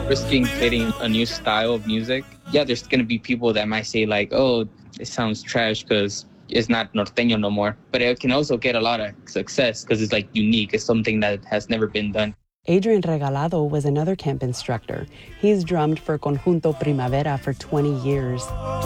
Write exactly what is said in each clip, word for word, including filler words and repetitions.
risking creating a new style of music. Yeah, there's going to be people that might say like, oh, it sounds trash because it's not norteño no more. But it can also get a lot of success because it's like unique. It's something that has never been done. Adrian Regalado was another camp instructor. He's drummed for Conjunto Primavera for twenty years.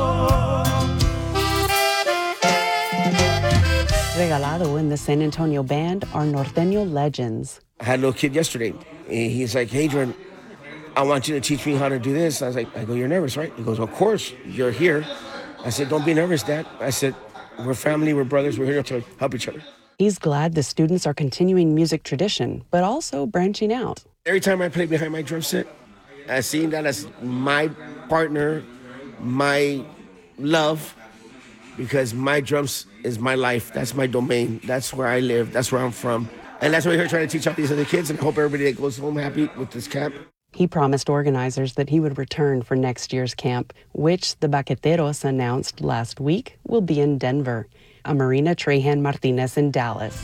Regalado and the San Antonio band are norteño legends. I had a little kid yesterday. He's like, Adrian, I want you to teach me how to do this. I was like, I go, you're nervous, right? He goes, of course, you're here. I said, don't be nervous, Dad. I said, we're family, we're brothers, we're here to help each other. He's glad the students are continuing music tradition, but also branching out. Every time I play behind my drum set, I see that as my partner, my love, because my drums is my life. That's my domain. That's where I live. That's where I'm from. And that's why we're here trying to teach all these other kids, and I hope everybody that goes home happy with this camp. He promised organizers that he would return for next year's camp, which the Baqueteros announced last week will be in Denver. I'm Marina Trahan Martinez in Dallas.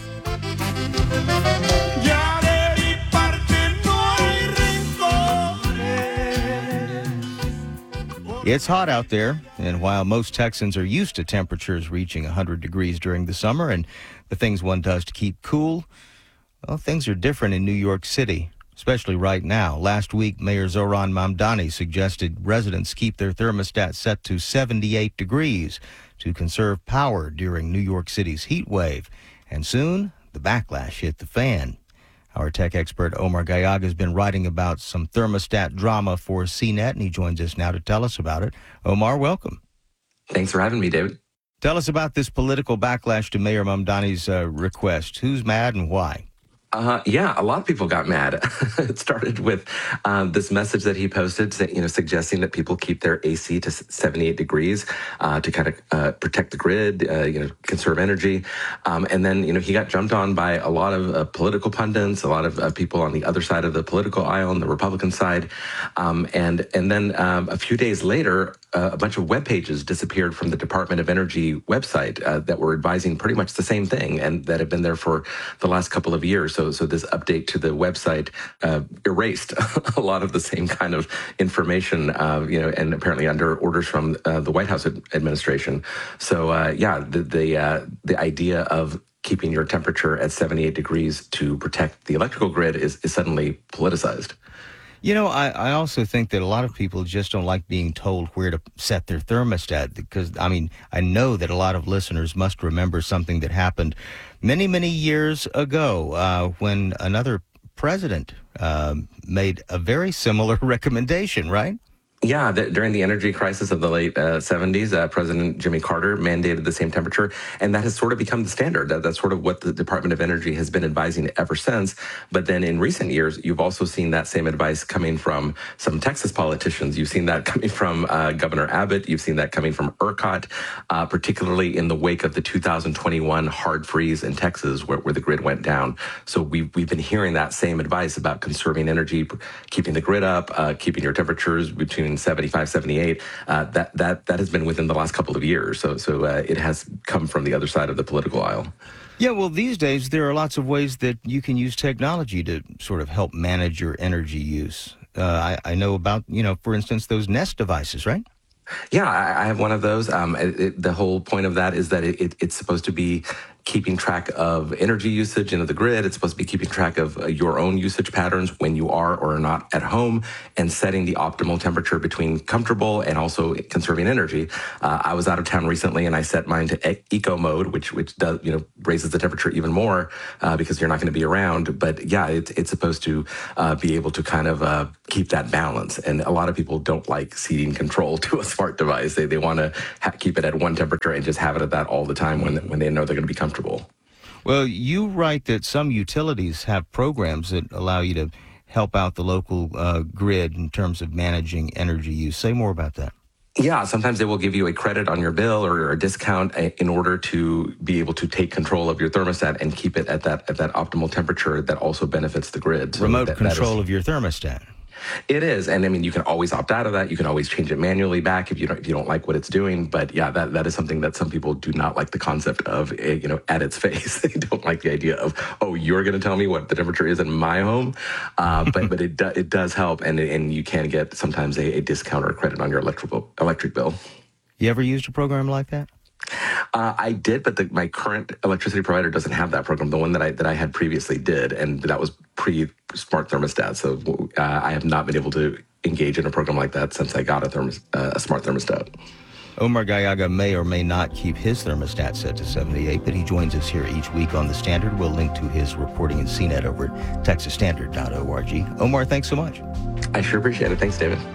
It's hot out there, and while most Texans are used to temperatures reaching one hundred degrees during the summer and the things one does to keep cool, well, things are different in New York City, especially right now. Last week, Mayor Zohran Mamdani suggested residents keep their thermostat set to seventy-eight degrees to conserve power during New York City's heat wave. And soon, the backlash hit the fan. Our tech expert Omar Gallaga has been writing about some thermostat drama for C net, and he joins us now to tell us about it. Omar, welcome. Thanks for having me, David. Tell us about this political backlash to Mayor Mamdani's uh, request. Who's mad and why? Uh, yeah, a lot of people got mad. It started with um, this message that he posted, you know, suggesting that people keep their A C to seventy-eight degrees uh, to kind of uh, protect the grid, uh, you know, conserve energy. Um, and then, you know, he got jumped on by a lot of uh, political pundits, a lot of uh, people on the other side of the political aisle, on the Republican side. Um, and and then um, a few days later, uh, a bunch of web pages disappeared from the Department of Energy website uh, that were advising pretty much the same thing and that have been there for the last couple of years. So, so this update to the website uh, erased a lot of the same kind of information, uh, you know, and apparently under orders from uh, the White House administration. So, uh, yeah, the the, uh, the idea of keeping your temperature at seventy-eight degrees to protect the electrical grid is, is suddenly politicized. You know, I, I also think that a lot of people just don't like being told where to set their thermostat because, I mean, I know that a lot of listeners must remember something that happened many, many years ago uh, when another president uh, made a very similar recommendation, right? Yeah, the, during the energy crisis of the late uh, seventies, uh, President Jimmy Carter mandated the same temperature, and that has sort of become the standard. That, that's sort of what the Department of Energy has been advising ever since. But then in recent years, you've also seen that same advice coming from some Texas politicians. You've seen that coming from uh, Governor Abbott. You've seen that coming from ERCOT, uh, particularly in the wake of the two thousand twenty-one hard freeze in Texas, where, where the grid went down. So we've, we've been hearing that same advice about conserving energy, keeping the grid up, uh, keeping your temperatures between seventy-five, seventy-eight, uh, that that that has been within the last couple of years. So so uh, it has come from the other side of the political aisle. Yeah, well, these days there are lots of ways that you can use technology to sort of help manage your energy use. Uh, I, I know about, you know, for instance, those Nest devices, right? Yeah, I, I have one of those. Um, it, it, the whole point of that is that it, it, it's supposed to be keeping track of energy usage into the grid. It's supposed to be keeping track of uh, your own usage patterns when you are or are not at home and setting the optimal temperature between comfortable and also conserving energy. Uh, I was out of town recently and I set mine to e- eco mode, which which does, you know, raises the temperature even more uh, because you're not going to be around. But yeah, it's, it's supposed to uh, be able to kind of uh, keep that balance. And a lot of people don't like ceding control to a smart device. They they want to ha- keep it at one temperature and just have it at that all the time when when they know they're going to be comfortable. Well, you write that some utilities have programs that allow you to help out the local uh, grid in terms of managing energy use. Say more about that. Yeah, sometimes they will give you a credit on your bill or a discount in order to be able to take control of your thermostat and keep it at that at that optimal temperature that also benefits the grid. So Remote that, control that is, of your thermostat. It is, and I mean, you can always opt out of that. You can always change it manually back if you don't if you don't like what it's doing. But yeah, that, that is something that some people do not like the concept of. You know, at its face, they don't like the idea of, oh, you're going to tell me what the temperature is in my home. Uh, but but it do, it does help, and and you can get sometimes a, a discount or a credit on your electrical electric bill. You ever used a program like that? Uh, I did, but the, my current electricity provider doesn't have that program. The one that I that I had previously did, and that was pre-smart thermostat. So uh, I have not been able to engage in a program like that since I got a, thermos, uh, a smart thermostat. Omar Gallaga may or may not keep his thermostat set to seventy-eight, but he joins us here each week on The Standard. We'll link to his reporting in C net over at texas standard dot org. Omar, thanks so much. I sure appreciate it. Thanks, David.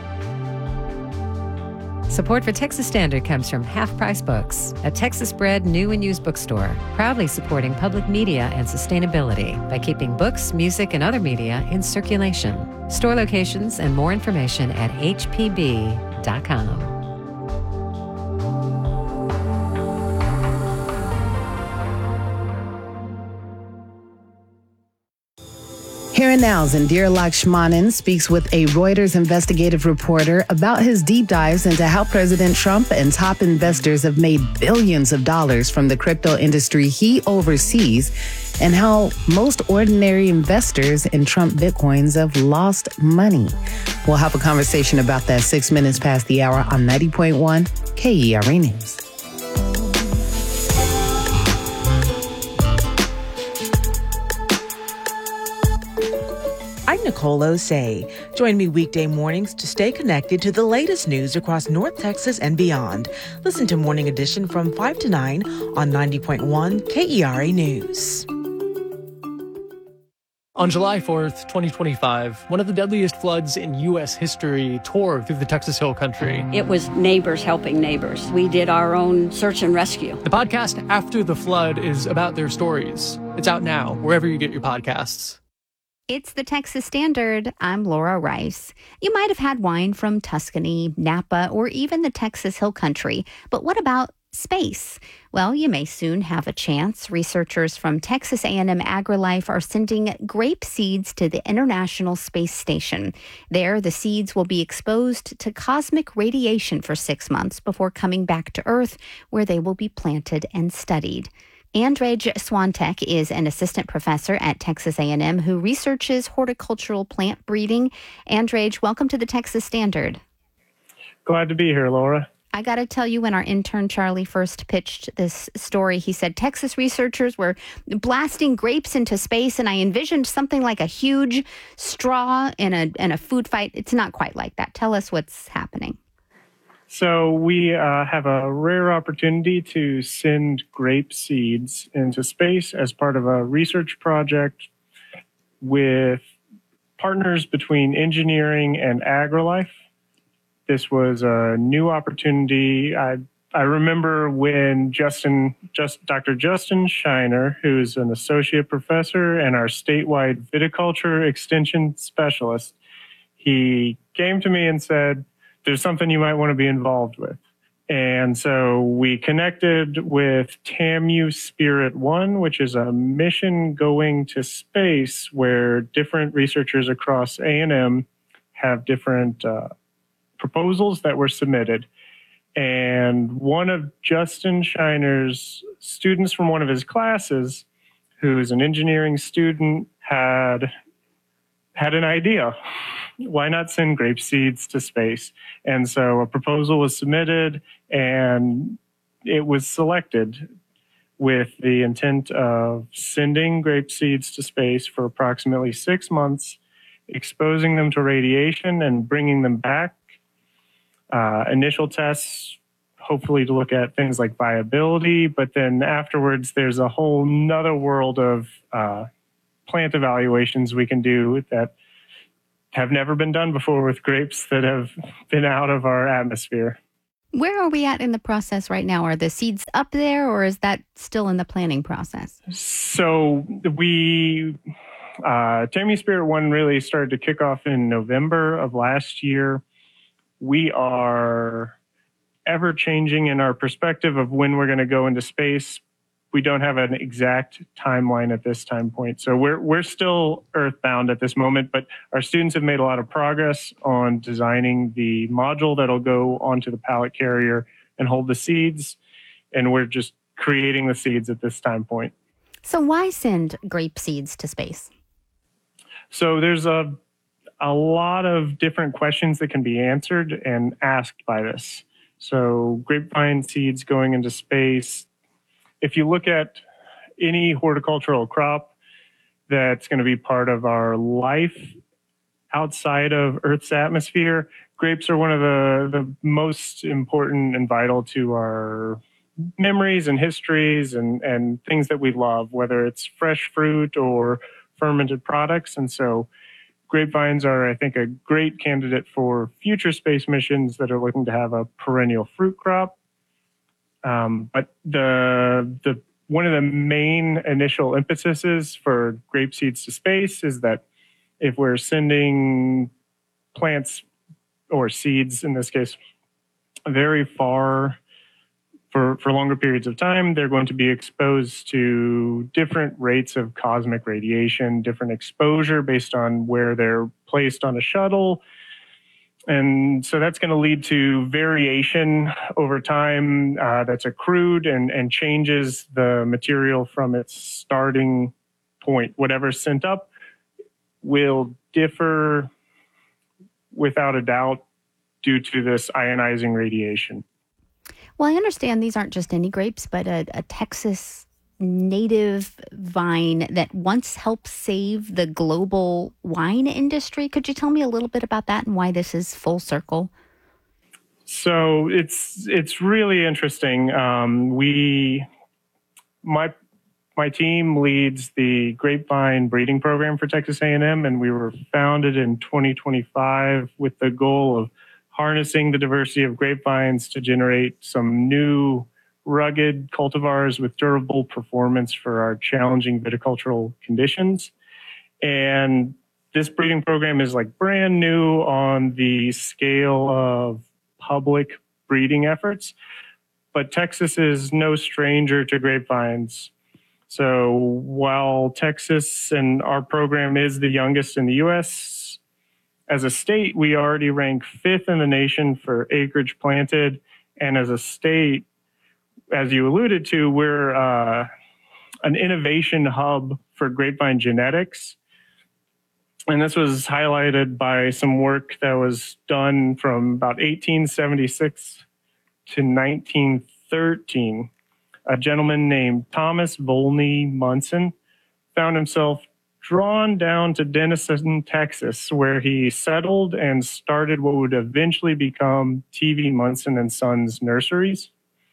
Support for Texas Standard comes from Half Price Books, a Texas-bred new and used bookstore, proudly supporting public media and sustainability by keeping books, music, and other media in circulation. Store locations and more information at h p b dot com. Here and Now's Indira Lakshmanan speaks with a Reuters investigative reporter about his deep dives into how President Trump and top investors have made billions of dollars from the crypto industry he oversees, and how most ordinary investors in Trump Bitcoins have lost money. We'll have a conversation about that six minutes past the hour on ninety point one K E R A News. I'm Nicole Osei. Join me weekday mornings to stay connected to the latest news across North Texas and beyond. Listen to Morning Edition from five to nine on ninety point one K E R A News. On July fourth, twenty twenty-five, one of the deadliest floods in U S history tore through the Texas Hill Country. It was neighbors helping neighbors. We did our own search and rescue. The podcast After the Flood is about their stories. It's out now, wherever you get your podcasts. It's the Texas Standard. I'm Laura Rice. You might have had wine from Tuscany, Napa, or even the Texas Hill Country. But what about space? Well, you may soon have a chance. Researchers from Texas A and M AgriLife are sending grape seeds to the International Space Station. There, the seeds will be exposed to cosmic radiation for six months before coming back to Earth, where they will be planted and studied. Andrej Swantek is an assistant professor at Texas A and M who researches horticultural plant breeding. Andrej, welcome to the Texas Standard. Glad to be here, Laura. I got to tell you, when our intern Charlie first pitched this story, he said Texas researchers were blasting grapes into space, and I envisioned something like a huge straw in a, in a food fight. It's not quite like that. Tell us what's happening. So we uh, have a rare opportunity to send grape seeds into space as part of a research project with partners between engineering and AgriLife. This was a new opportunity. I I remember when Justin, just Doctor Justin Shiner, who's an associate professor and our statewide viticulture extension specialist, he came to me and said, there's something you might want to be involved with. And so we connected with TAMU Spirit One, which is a mission going to space where different researchers across A and M have different uh, proposals that were submitted. And one of Justin Shiner's students from one of his classes, who's an engineering student, had had an idea. Why not send grape seeds to space? And so a proposal was submitted and it was selected with the intent of sending grape seeds to space for approximately six months, exposing them to radiation and bringing them back. Uh, initial tests, hopefully to look at things like viability, but then afterwards there's a whole nother world of uh, plant evaluations we can do that have never been done before with grapes that have been out of our atmosphere. Where are we at in the process right now? Are the seeds up there, or is that still in the planning process? So we, uh, TAMU Spirit One really started to kick off in November of last year. We are ever changing in our perspective of when we're going to go into space. we don't have an exact timeline at this time point. So we're we're still earthbound at this moment, but our students have made a lot of progress on designing the module that'll go onto the pallet carrier and hold the seeds, and we're just creating the seeds at this time point. So why send grape seeds to space? So there's a a lot of different questions that can be answered and asked by this. So grapevine seeds going into space. If you look at any horticultural crop that's going to be part of our life outside of Earth's atmosphere, grapes are one of the, the most important and vital to our memories and histories and, and things that we love, whether it's fresh fruit or fermented products. And so grapevines are, I think, a great candidate for future space missions that are looking to have a perennial fruit crop. Um, but the the one of the main initial impetuses for grape seeds to space is that if we're sending plants or seeds, in this case, very far for, for longer periods of time, they're going to be exposed to different rates of cosmic radiation, different exposure based on where they're placed on a shuttle. And so that's going to lead to variation over time uh, that's accrued and, and changes the material from its starting point. Whatever's sent up will differ without a doubt due to this ionizing radiation. Well, I understand these aren't just any grapes, but a, a Texas native vine that once helped save the global wine industry. Could you tell me a little bit about that and why this is full circle? So it's it's really interesting. Um, we, my my team leads the grapevine breeding program for Texas A and M, and we were founded in twenty twenty-five with the goal of harnessing the diversity of grapevines to generate some new rugged cultivars with durable performance for our challenging viticultural conditions. And this breeding program is like brand new on the scale of public breeding efforts, but Texas is no stranger to grapevines. So while Texas and our program is the youngest in the U S, as a state, we already rank fifth in the nation for acreage planted. And as a state, as you alluded to, we're uh, an innovation hub for grapevine genetics. And this was highlighted by some work that was done from about eighteen seventy-six to nineteen thirteen. A gentleman named Thomas Volney Munson found himself drawn down to Denison, Texas, where he settled and started what would eventually become T V Munson and Sons Nurseries.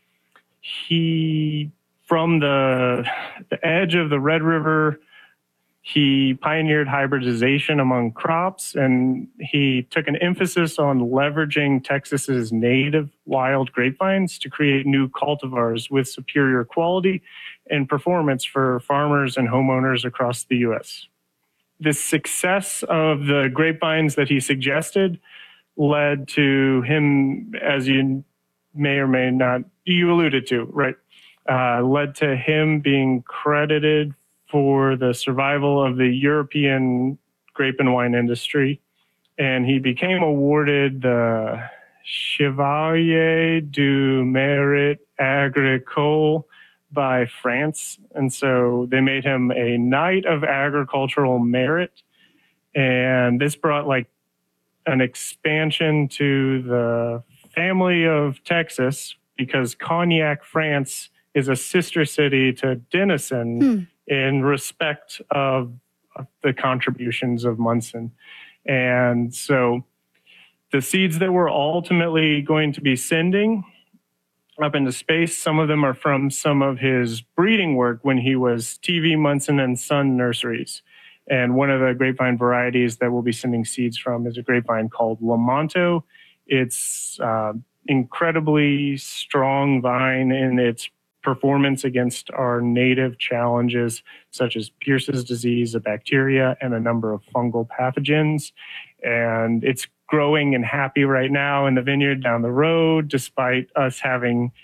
He, from the, the edge of the Red River, he pioneered hybridization among crops, and he took an emphasis on leveraging Texas's native wild grapevines to create new cultivars with superior quality and performance for farmers and homeowners across the U S. The success of the grapevines that he suggested led to him, as you may or may not, you alluded to, right, uh, led to him being credited for the survival of the European grape and wine industry. And he became awarded the Chevalier du Mérite Agricole by France. And so they made him a Knight of Agricultural Merit. And this brought like an expansion to the family of Texas, because Cognac, France is a sister city to Denison hmm. in respect of, of the contributions of Munson. And so the seeds that we're ultimately going to be sending up into space, some of them are from some of his breeding work when he was T V Munson and Son Nurseries. And one of the grapevine varieties that we'll be sending seeds from is a grapevine called Lamonto. It's uh, incredibly strong vine in its performance against our native challenges, such as Pierce's disease, a bacteria, and a number of fungal pathogens. And it's growing and happy right now in the vineyard down the road, despite us having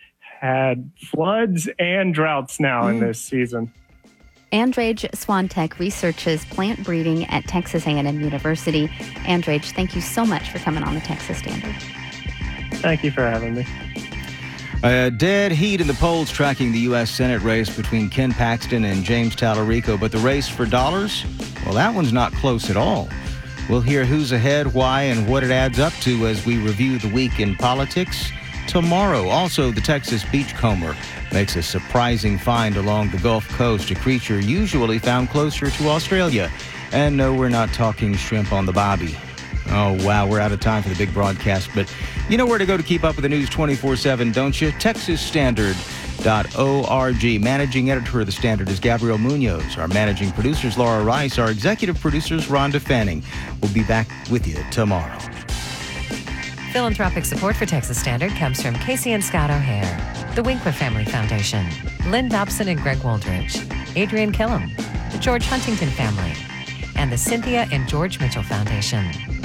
had floods and droughts now mm. in this season. Andrage Swantek researches plant breeding at Texas A and M University. Andrage, thank you so much for coming on the Texas Standard. Thank you for having me. Uh, dead heat in the polls tracking the U S Senate race between Ken Paxton and James Talarico, but the race for dollars, well, that one's not close at all. We'll hear who's ahead, why, and what it adds up to as we review the week in politics tomorrow. Also, the Texas beachcomber makes a surprising find along the Gulf Coast, a creature usually found closer to Australia. And no, we're not talking shrimp on the bobby. Oh, wow, we're out of time for the big broadcast, but you know where to go to keep up with the news twenty-four seven, don't you? texas standard dot org. Managing editor of The Standard is Gabriel Munoz. Our managing producer is Laura Rice. Our executive producer is Rhonda Fanning. We'll be back with you tomorrow. Philanthropic support for Texas Standard comes from Casey and Scott O'Hare, the Winkler Family Foundation, Lynn Dobson and Greg Waldridge, Adrian Killam, the George Huntington Family, and the Cynthia and George Mitchell Foundation.